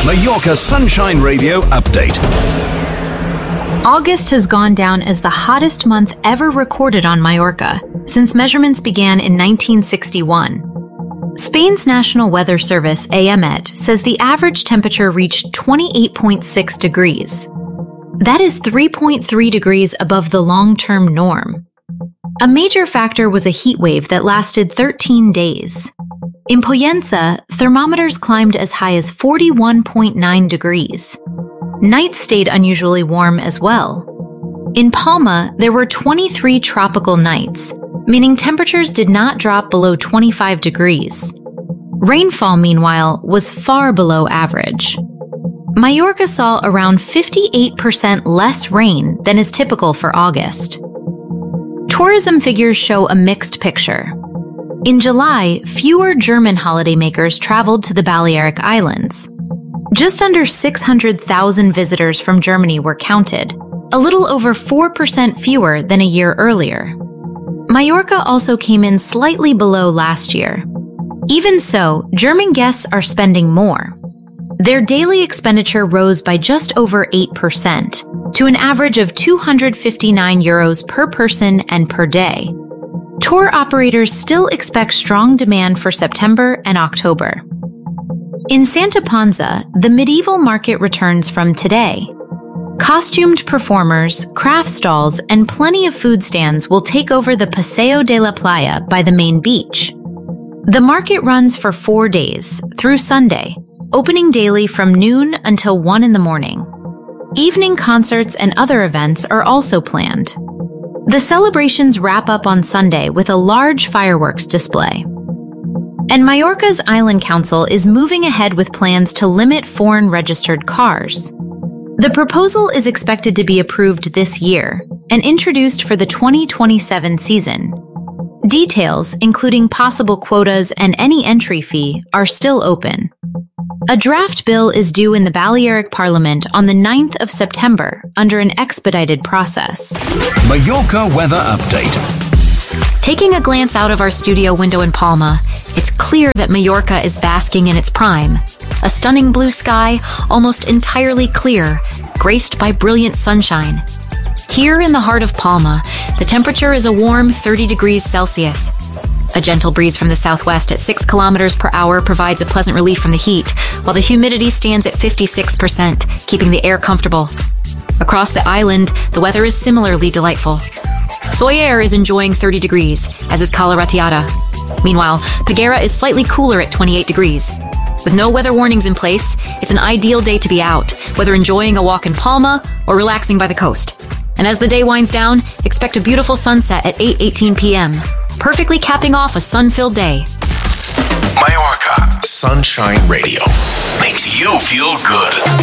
Mallorca Sunshine Radio Update. August has gone down as the hottest month ever recorded on Mallorca since measurements began in 1961. Spain's National Weather Service, AEMET, says the average temperature reached 28.6 degrees. That is 3.3 degrees above the long-term norm. A major factor was a heat wave that lasted 13 days. In Pollença, thermometers climbed as high as 41.9 degrees. Nights stayed unusually warm as well. In Palma, there were 23 tropical nights, meaning temperatures did not drop below 25 degrees. Rainfall, meanwhile, was far below average. Mallorca saw around 58% less rain than is typical for August. Tourism figures show a mixed picture. In July, fewer German holidaymakers traveled to the Balearic Islands. Just under 600,000 visitors from Germany were counted, a little over 4% fewer than a year earlier. Mallorca also came in slightly below last year. Even so, German guests are spending more. Their daily expenditure rose by just over 8%, to an average of €259 per person and per day. Tour operators still expect strong demand for September and October. In Santa Ponsa, the medieval market returns from today. Costumed performers, craft stalls, and plenty of food stands will take over the Paseo de la Playa by the main beach. The market runs for 4 days, through Sunday, opening daily from noon until 1 in the morning. Evening concerts and other events are also planned. The celebrations wrap up on Sunday with a large fireworks display. And Mallorca's Island Council is moving ahead with plans to limit foreign-registered cars. The proposal is expected to be approved this year and introduced for the 2027 season. Details, including possible quotas and any entry fee, are still open. A draft bill is due in the Balearic Parliament on the 9th of September under an expedited process. Mallorca Weather Update. Taking a glance out of our studio window in Palma, it's clear that Mallorca is basking in its prime. A stunning blue sky, almost entirely clear, graced by brilliant sunshine. Here in the heart of Palma, the temperature is a warm 30 degrees Celsius. A gentle breeze from the southwest at 6 kilometers per hour provides a pleasant relief from the heat, while the humidity stands at 56%, keeping the air comfortable. Across the island, the weather is similarly delightful. Soller is enjoying 30 degrees, as is Cala Ratllada. Meanwhile, Peguera is slightly cooler at 28 degrees. With no weather warnings in place, it's an ideal day to be out, whether enjoying a walk in Palma or relaxing by the coast. And as the day winds down, expect a beautiful sunset at 8:18 p.m., perfectly capping off a sun-filled day. Mallorca Sunshine Radio makes you feel good.